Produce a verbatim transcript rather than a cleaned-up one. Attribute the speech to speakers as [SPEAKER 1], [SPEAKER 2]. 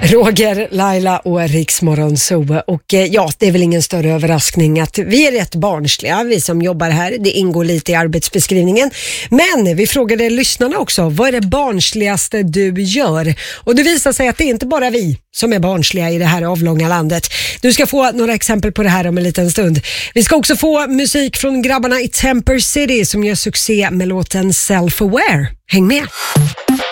[SPEAKER 1] Roger, Laila och Riks Morgonzoo. Och eh, ja, det är väl ingen större överraskning att vi är rätt barnsliga, vi som jobbar här. Det ingår lite i arbetsbeskrivningen. Men vi frågade lyssnarna också, vad är det barnsligaste du gör? Och det visar sig att det är inte bara vi som är barnsliga i det här avlånga landet. Du ska få några exempel på det här om en liten stund. Vi ska också få musik från grabbarna i Temper City som gör succé med låten Self-Aware. Häng med!